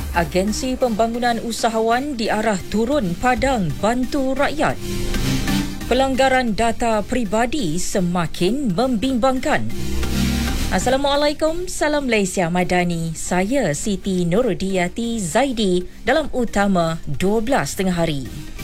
Agensi Pembangunan Usahawan diarah turun padang bantu rakyat. Pelanggaran data peribadi semakin membimbangkan. Assalamualaikum, salam Malaysia Madani. Saya Siti Nurudiyati Zaidi dalam Utama 12 tengah hari.